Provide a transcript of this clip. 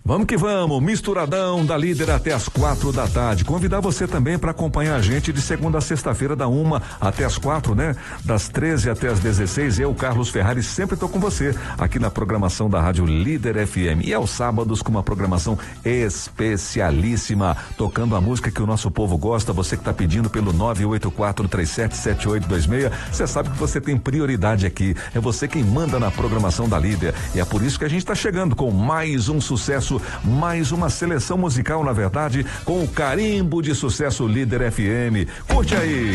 Vamos que vamos, misturadão da Líder até as 4 da tarde. Convidar você também para acompanhar a gente de segunda a sexta-feira, da 1 até as 4, né? Das 13 até as 16. Eu, Carlos Ferrari, sempre tô com você aqui na programação da Rádio Líder FM. E aos sábados com uma programação especialíssima, tocando a música que o nosso povo gosta. Você que tá pedindo pelo 984377826. Você sabe que você tem prioridade aqui. É você quem manda na programação da Líder. E é por isso que a gente tá chegando com mais um sucesso, mais uma seleção musical, na verdade, com o carimbo de sucesso Líder FM. Curte aí.